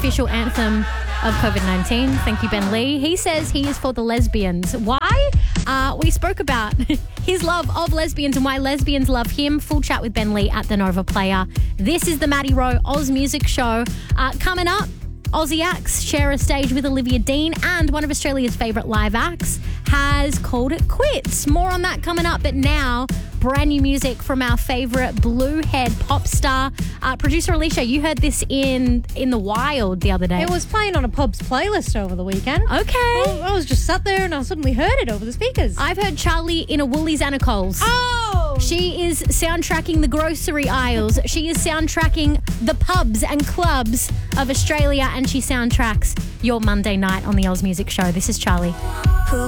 official anthem of COVID-19. Thank you, Ben Lee. He says he is for the lesbians. Why? We spoke about his love of lesbians and why lesbians love him. Full chat with Ben Lee at the Nova Player. This is the Maddie Rowe Oz Music Show. Coming up, Aussie acts share a stage with Olivia Dean, and one of Australia's favourite live acts has called it quits. More on that coming up, but now brand new music from our favourite bluehead pop star. Producer Alicia, you heard this in the wild the other day. It was playing on a pub's playlist over the weekend. Okay. I was just sat there and I suddenly heard it over the speakers. I've heard Charlie in a Woolies and a Coles. Oh! She is soundtracking the grocery aisles. She is soundtracking the pubs and clubs of Australia, and she soundtracks your Monday night on the Oz Music Show. This is Charlie.